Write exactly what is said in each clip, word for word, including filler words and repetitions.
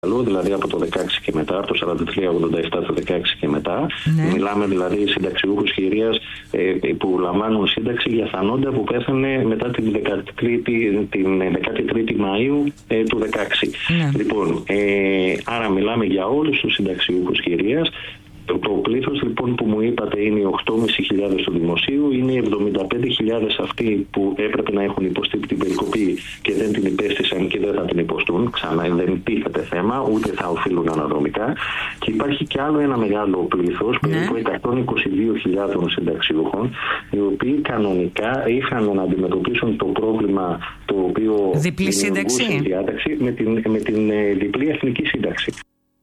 Δηλαδή από το δεκαέξι και μετά, από το σαράντα τρία ογδόντα επτά το δεκαέξι και μετά. Ναι. Μιλάμε δηλαδή συνταξιούχους χειρίας ε, που λαμβάνουν σύνταξη για θανόντα που πέθανε μετά την δεκατρίτη, την δεκάτη τρίτη Μαΐου ε, του δεκαέξι. Ναι. Λοιπόν, ε, άρα μιλάμε για όλους τους συνταξιούχους χειρίας. Το, το πλήθος λοιπόν που μου είπατε είναι οι οκτώ χιλιάδες πεντακόσιοι του δημοσίου, είναι οι εβδομήντα πέντε χιλιάδες αυτοί που έπρεπε να έχουν υποστεί την περικοπή και δεν την υπέστησαν και δεν θα την υποστούν. Ξανά δεν τίθεται θέμα, ούτε θα οφείλουν αναδρομικά. Και υπάρχει και άλλο ένα μεγάλο πλήθος, περίπου εκατόν είκοσι δύο χιλιάδες συνταξιούχων, οι οποίοι κανονικά είχαν να αντιμετωπίσουν το πρόβλημα το οποίο διπλή σύνταξη διάταξη με την, με την ε, διπλή εθνική σύνταξη.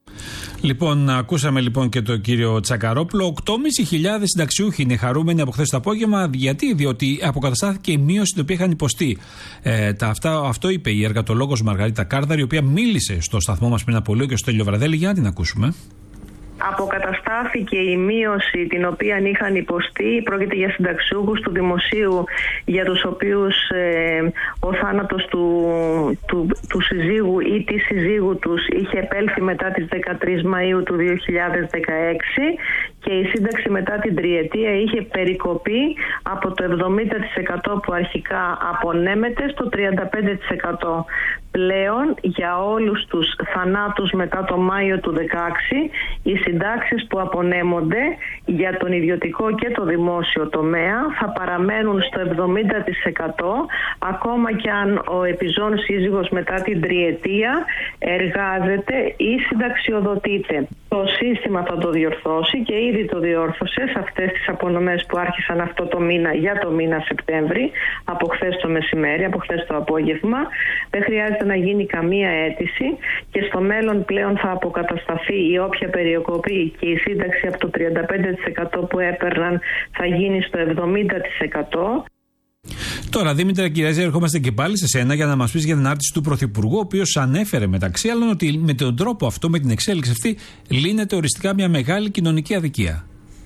Λοιπόν, ακούσαμε λοιπόν και τον κύριο Τσακαρόπουλο. οκτώ χιλιάδες πεντακόσιοι συνταξιούχοι είναι χαρούμενοι από χθες το απόγευμα. Γιατί, διότι αποκαταστάθηκε η μείωση την οποία είχαν υποστεί. Ε, τα, αυτά, αυτό είπε η εργατολόγος Μαργαρίτα Κάρδαρη, η οποία μίλησε στο σταθμό μας πριν από λίγο και στο Στέλιο Βραδέλη. Για να την ακούσουμε. Αποκαταστάθηκε η μείωση την οποία είχαν υποστεί. Πρόκειται για συνταξιούχους του δημοσίου για τους οποίους ε, ο θάνατος του, του, του συζύγου ή της συζύγου τους είχε επέλθει μετά τις δεκατρείς Μαΐου του δύο χιλιάδες δεκαέξι και η σύνταξη μετά την τριετία είχε περικοπεί από το εβδομήντα τοις εκατό που αρχικά απονέμεται στο τριάντα πέντε τοις εκατό. Πλέον για όλους τους θανάτους μετά το Μάιο του δεκαέξι οι συντάξεις που απονέμονται για τον ιδιωτικό και το δημόσιο τομέα θα παραμένουν στο εβδομήντα τοις εκατό ακόμα και αν ο επιζών σύζυγος μετά την τριετία εργάζεται ή συνταξιοδοτείται. Το σύστημα θα το διορθώσει και ήδη το διόρθωσε σε αυτές τις απονομές που άρχισαν αυτό το μήνα για το μήνα Σεπτέμβρη, από χθες το μεσημέρι, από χθες το απόγευμα. Δεν χρειάζεται να γίνει καμία αίτηση και στο μέλλον πλέον θα αποκατασταθεί η όποια περικοπή και η σύνταξη από το τριάντα πέντε τοις εκατό που έπαιρναν θα γίνει στο εβδομήντα τοις εκατό. Τώρα, Δήμητρα Κυριαζή, ερχόμαστε και πάλι σε σένα για να μας πεις για την άρτηση του Πρωθυπουργού, ο οποίος ανέφερε μεταξύ άλλων ότι με τον τρόπο αυτό, με την εξέλιξη αυτή, λύνεται οριστικά μια μεγάλη κοινωνική αδικία.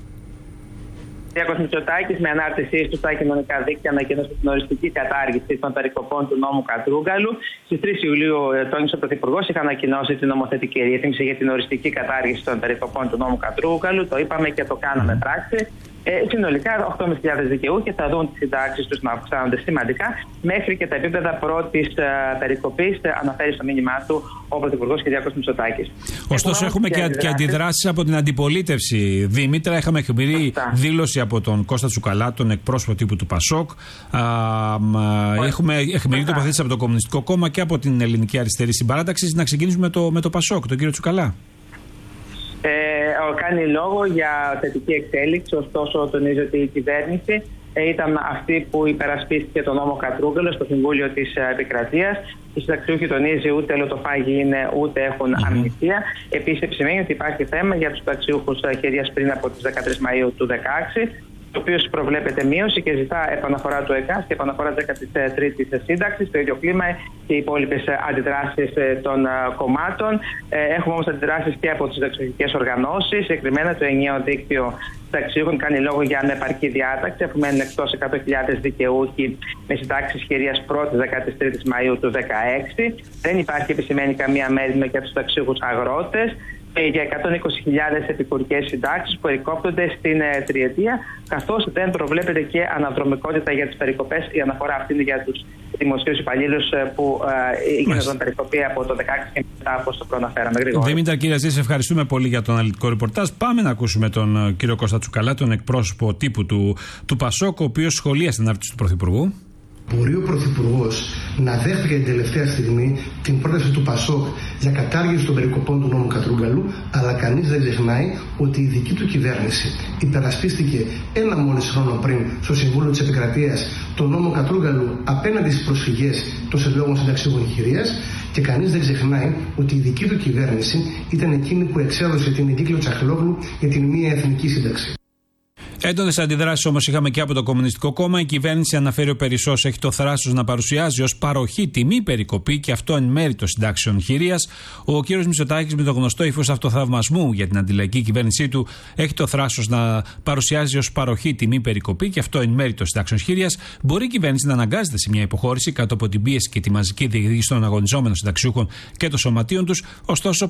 Ο Κυριάκος Μητσοτάκης, με ανάρτησή του στα κοινωνικά δίκτυα, ανακοίνωσε την οριστική κατάργηση των περικοπών του νόμου Κατρούγκαλου. Στις τρεις Ιουλίου, τόνισε ο Πρωθυπουργός, είχε ανακοινώσει την νομοθετική ρύθμιση για την οριστική κατάργηση των περικοπών του νόμου Κατρούγκαλου. Το είπαμε και το κάναμε πράξη. Ε, συνολικά, οκτώ χιλιάδες πεντακόσιοι δικαιούχοι θα δουν τις συντάξεις τους να αυξάνονται σημαντικά μέχρι και τα επίπεδα πρώτης uh, περικοπής, uh, αναφέρει στο μήνυμά του ο Πρωθυπουργός Κυριάκος Μητσοτάκης. Ωστόσο, έχουμε και, και αντιδράσεις από την αντιπολίτευση. Δήμητρα, είχαμε εκπηρή δήλωση από τον Κώστα Τσουκαλά, τον εκπρόσωπο τύπου του Πασόκ. Α, α, έχουμε εχμηρή τοποθέτηση από το Κομμουνιστικό Κόμμα και από την Ελληνική Αριστερή Συμπαράταξη. Να ξεκινήσουμε με το, με το Πασόκ, τον κύριο Τσουκαλά. Ε, κάνει λόγο για θετική εξέλιξη, ωστόσο τονίζει ότι η κυβέρνηση ε, ήταν αυτή που υπερασπίστηκε τον νόμο Κατρούγκαλο στο Συμβούλιο της Επικρατείας. Οι συνταξιούχοι, τονίζει, ούτε λοτοφάγοι είναι ούτε έχουν mm-hmm. αμνηστία. Επίσης επισημαίνει ότι υπάρχει θέμα για τους συνταξιούχους χειρίας πριν από τις δεκατρείς Μαΐου του δεκαέξι, το οποίο προβλέπεται μείωση και ζητά επαναφορά του ΕΚΑΣ και επαναφορά της δέκατης τρίτης σύνταξης. Το ίδιο κλίμα και οι υπόλοιπες αντιδράσεις των κομμάτων. Έχουμε όμως αντιδράσεις και από τις συνταξιούχικές οργανώσεις. Συγκεκριμένα το ενιαίο δίκτυο συνταξιούχων κάνει λόγο για ανεπαρκή διάταξη, αφού μένουν εκτός εκατό χιλιάδες δικαιούχοι με συντάξεις χειρίας πρώτης δεκάτης τρίτης Μαΐου του δεκαέξι. Δεν υπάρχει, επισημαίνει, καμία μέρημνα για τους συνταξιούχους αγρότες. Για εκατόν είκοσι χιλιάδες επικουρικές συντάξεις που περικόπτονται στην ε, τριετία, καθώς δεν προβλέπεται και αναδρομικότητα για τις περικοπές. Η αναφορά αυτή είναι για τους δημοσίους υπαλλήλους ε, που ε, γίνονταν περικοπή από το δεκαέξι και μετά, όπως το προαναφέραμε γρήγορα. Δήμητρα Κυριαζή, σε ευχαριστούμε πολύ για τον αναλυτικό ρεπορτάζ. Πάμε να ακούσουμε τον ε, κύριο Κώστα Τσουκαλά, τον εκπρόσωπο τύπου του, του Πασόκ, ο οποίος σχολίασε την άρτηση του Πρωθυπουργού. Μπορεί ο Πρωθυπουργός να δέχτηκε την τελευταία στιγμή την πρόταση του Πασόκ για κατάργηση των περικοπών του νόμου Κατρούγκαλου, αλλά κανείς δεν ξεχνάει ότι η δική του κυβέρνηση υπερασπίστηκε ένα μόλις χρόνο πριν στο Συμβούλιο της Επικρατείας τον νόμο Κατρούγκαλου απέναντι στις προσφυγές των συλλόγων συνταξιούχων χειρίας και κανείς δεν ξεχνάει ότι η δική του κυβέρνηση ήταν εκείνη που εξέδωσε την εγκύκλιο Τσαχλόγλου για την μία εθνική σύνταξη. Έντονες αντιδράσεις όμως είχαμε και από το Κομμουνιστικό Κόμμα. Η κυβέρνηση, αναφέρει ο Περισσός, έχει το θράσος να παρουσιάζει ως παροχή τιμή περικοπή και αυτό εν μέρει των συντάξεων χειρίας. Ο κ. Μητσοτάκης, με το γνωστό ύφος αυτοθαυμασμού για την αντιλαϊκή κυβέρνησή του, έχει το θράσος να παρουσιάζει ως παροχή τιμή περικοπή και αυτό εν μέρει των συντάξεων χειρίας. Μπορεί η κυβέρνηση να αναγκάζεται σε μια υποχώρηση κάτω από την πίεση και τη μαζική διεκδίκηση των αγωνιζόμενων συνταξιούχων και των σωματείων τους. Ωστόσο,